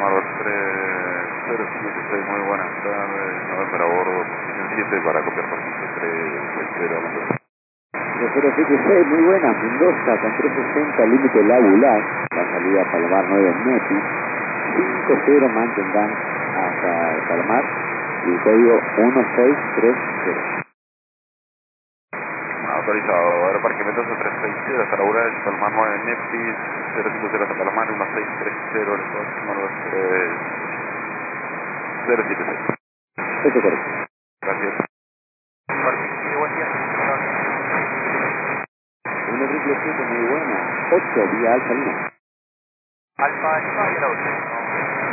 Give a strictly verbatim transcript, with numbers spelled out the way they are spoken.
Palmar tres cero siete seis, muy buenas tardes, November a bordo, posición siete para copiar paciente tres seis cero. cero siete seis, muy buena, Mendoza con trescientos sesenta, límite labular, la salida a Palmar nueve en Neti, cinco cero mantendrán hasta el Palmar y el código uno seis tres cero. Autorizado, Aeroparque Mendoza tres seis cero, hasta la hora del Palmar nueve en Neti, cero cinco cero hasta Palmar, uno seis tres cero, el próximo tres cero siete seis. Eso es correcto. Gracias. uno triple siete, muy buena, ocho vía Alfa Lima. Alfa, Alfa y la ocho.